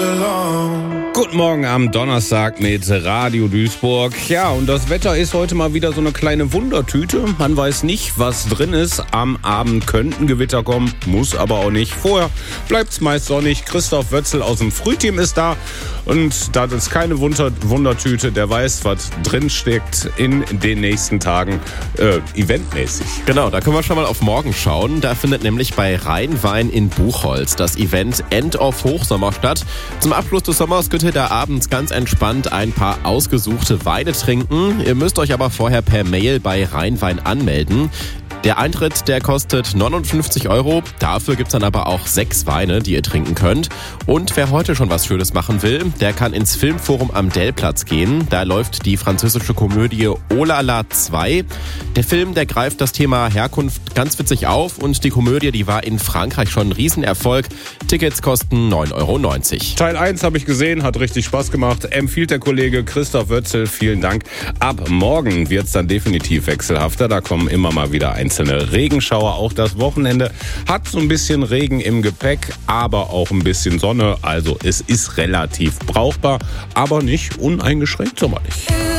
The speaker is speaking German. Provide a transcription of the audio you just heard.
Guten Morgen am Donnerstag mit Radio Duisburg. Ja, und das Wetter ist heute mal wieder so eine kleine Wundertüte. Man weiß nicht, was drin ist. Am Abend könnten Gewitter kommen, muss aber auch nicht. Vorher bleibt es meist sonnig. Christoph Wötzel aus dem Frühteam ist da. Und das ist keine Wundertüte. Der weiß, was drin steckt in den nächsten Tagen, eventmäßig. Genau, da können wir schon mal auf morgen schauen. Da findet nämlich bei Rheinwein in Buchholz das Event End of Hochsommer statt. Zum Abschluss des Sommers könnt ihr da abends ganz entspannt ein paar ausgesuchte Weine trinken. Ihr müsst euch aber vorher per Mail bei Rheinwein anmelden. Der Eintritt, der kostet 59 €. Dafür gibt's dann aber auch 6 Weine, die ihr trinken könnt. Und wer heute schon was Schönes machen will, der kann ins Filmforum am Dellplatz gehen. Da läuft die französische Komödie Oh la la 2. Der Film, der greift das Thema Herkunft ganz witzig auf. Und die Komödie, die war in Frankreich schon ein Riesenerfolg. Tickets kosten 9,90 €. Teil 1 habe ich gesehen, hat richtig Spaß gemacht. Empfiehlt der Kollege Christoph Wötzel. Vielen Dank. Ab morgen wird's dann definitiv wechselhafter. Da kommen immer mal wieder einzelne Regenschauer. Auch das Wochenende hat so ein bisschen Regen im Gepäck, aber auch ein bisschen Sonne. Also es ist relativ brauchbar, aber nicht uneingeschränkt sommerlich.